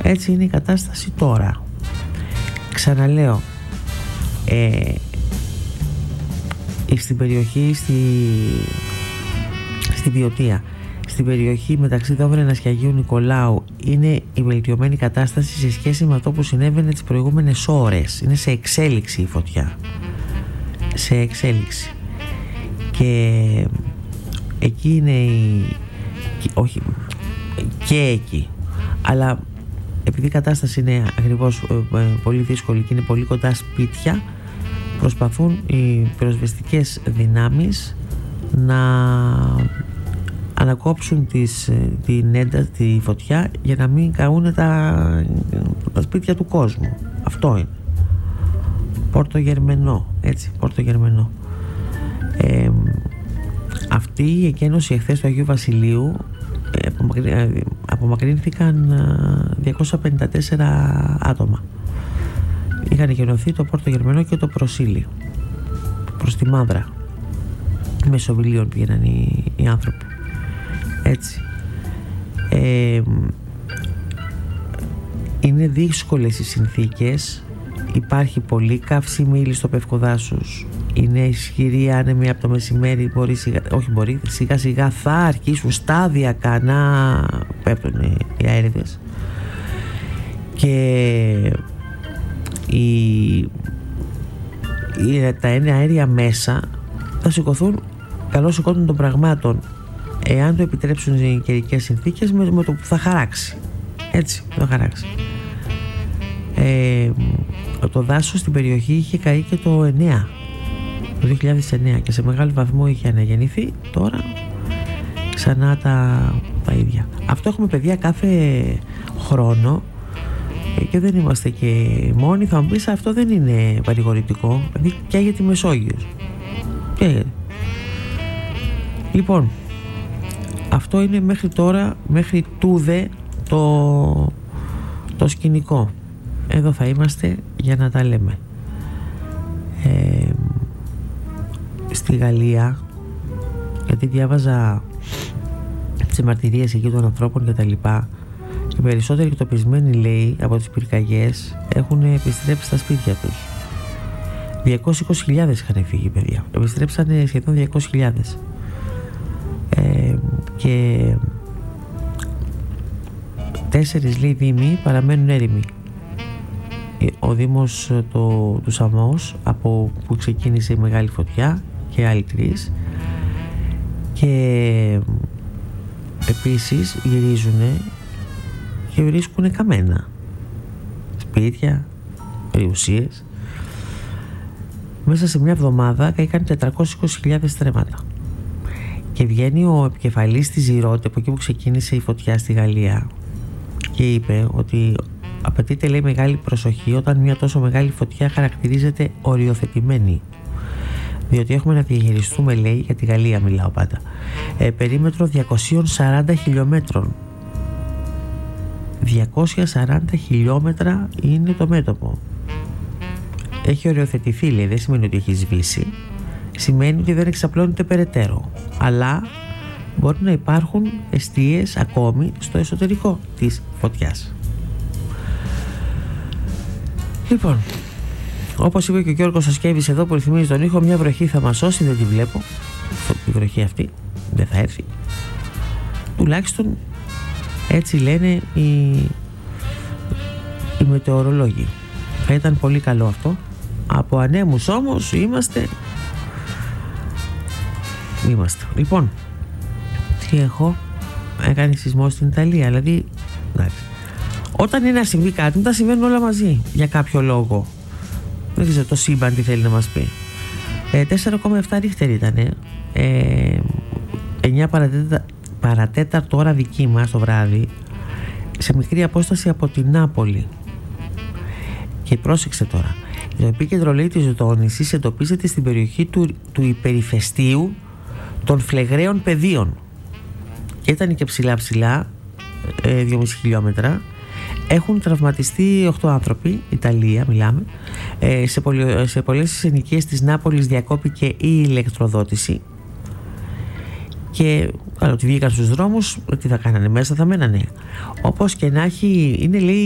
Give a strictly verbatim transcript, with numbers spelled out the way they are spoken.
Έτσι είναι η κατάσταση τώρα. Ξαναλέω, ε, στην περιοχή, στη, στη Βιωτία, στην περιοχή μεταξύ Δόβρενας και Αγίου Νικολάου, είναι η βελτιωμένη κατάσταση σε σχέση με αυτό που συνέβαινε τις προηγούμενες ώρες. Είναι σε εξέλιξη η φωτιά, σε εξέλιξη, και εκεί είναι η, όχι και εκεί, αλλά επειδή η κατάσταση είναι ακριβώς ε, πολύ δύσκολη και είναι πολύ κοντά σπίτια, προσπαθούν οι πυροσβεστικές δυνάμεις να ανακόψουν τις, την ένταση, τη φωτιά, για να μην καούν τα, τα σπίτια του κόσμου. Αυτό είναι. Πόρτο Γερμενό, έτσι, Πόρτο Γερμενό. Ε, αυτή η εκένωση εχθές του Αγίου Βασιλείου, ε, απομακρύνθηκαν διακόσια πενήντα τέσσερα άτομα. Είχαν εκενωθεί το Πόρτο Γερμενό και το Προσίλη προς τη Μαύρα. Μεσοβιλίων πήγαιναν οι, οι άνθρωποι. Έτσι. Ε, είναι δύσκολες οι συνθήκες. Υπάρχει πολύ καύσιμη ύλη στο Πευκοδάσος. Είναι ισχυρή άνεμη από το μεσημέρι. Μπορεί, σιγά, όχι μπορεί, σιγά σιγά θα αρχίσουν στάδιακα να πέφτουν οι αέριδες. Και οι, οι, τα ένα αέρια μέσα θα σηκωθούν καλώς σηκώτων των πραγμάτων, εάν το επιτρέψουν οι καιρικές συνθήκες, με, με το που θα χαράξει. Έτσι, θα χαράξει. Ε, το δάσος στην περιοχή είχε καεί και το εννέα, το δύο χιλιάδες εννέα, και σε μεγάλο βαθμό είχε αναγεννηθεί. Τώρα ξανά τα, τα ίδια. Αυτό έχουμε, παιδιά, κάθε χρόνο, και δεν είμαστε και μόνοι. Θα μου πεις, αυτό δεν είναι παρηγορητικό, δηλαδή και για τη Μεσόγειος. Και... λοιπόν, αυτό είναι μέχρι τώρα, μέχρι τούδε το, το σκηνικό. Εδώ θα είμαστε για να τα λέμε. Ε, στη Γαλλία, γιατί διάβαζα τις μαρτυρίες εκεί των ανθρώπων και τα λοιπά, οι περισσότεροι εκτοπισμένοι, λέει, από τις πυρκαγιές έχουν επιστρέψει στα σπίτια τους. διακόσιες είκοσι χιλιάδες είχαν φύγει, παιδιά. Επιστρέψανε σχεδόν διακόσιες χιλιάδες. Ε, και τέσσερις, λέει, δήμοι παραμένουν έρημοι. Ο δήμος το, του Σαμός, από που ξεκίνησε η μεγάλη φωτιά, και άλλοι τρεις. Και επίσης γυρίζουνε και βρίσκουν καμένα σπίτια, περιουσίες. Μέσα σε μια εβδομάδα καήκαν τετρακόσιες είκοσι χιλιάδες στρέμματα. Και βγαίνει ο επικεφαλής της Ζηρώτη, από εκεί που ξεκίνησε η φωτιά στη Γαλλία, και είπε ότι απαιτείται, λέει, μεγάλη προσοχή όταν μια τόσο μεγάλη φωτιά χαρακτηρίζεται οριοθετημένη, διότι έχουμε να διαχειριστούμε, λέει, για τη Γαλλία μιλάω πάντα, ε, περίμετρο διακόσιες σαράντα χιλιόμετρων. διακόσια σαράντα χιλιόμετρα είναι το μέτωπο. Έχει οριοθετηθεί, λέει, δεν σημαίνει ότι έχει σβήσει, σημαίνει ότι δεν εξαπλώνεται περαιτέρω, αλλά μπορεί να υπάρχουν εστίες ακόμη στο εσωτερικό της φωτιάς. Λοιπόν, όπως είπε και ο Γιώργος Σασκέβης εδώ που ρυθμίζει τον ήχο, μια βροχή θα μας σώσει, δεν τη βλέπω. Η βροχή αυτή δεν θα έρθει. Τουλάχιστον έτσι λένε οι, οι μετεωρολόγοι. Θα ήταν πολύ καλό αυτό. Από ανέμους όμως είμαστε. Είμαστε. Λοιπόν, τι έχω, έκανε σεισμό στην Ιταλία. Δηλαδή, εντάξει, όταν είναι να συμβεί κάτι, τα συμβαίνουν όλα μαζί για κάποιο λόγο. Δεν ξέρω το σύμπαν τι θέλει να μας πει. ε, τέσσερα κόμμα επτά ρίχτερ ήτανε, ε, εννιά παρατέταρτο ώρα δική μας το βράδυ, σε μικρή απόσταση από την Νάπολη. Και πρόσεξε τώρα, το επίκεντρο, λέει, της δόνησης εντοπίζεται στην περιοχή του, του υπερηφαιστείου των φλεγραίων πεδίων, και ήταν και ψηλά ψηλά, ε, δυόμισι χιλιόμετρα. Έχουν τραυματιστεί οκτώ άνθρωποι, Ιταλία μιλάμε. ε, σε, πολυ, σε πολλές ενοικίες της Νάπολης διακόπηκε η ηλεκτροδότηση, και καλά, ότι βγήκαν στους δρόμους, τι θα κάνανε, μέσα θα μένανε. Όπως και να έχει, είναι, λέει,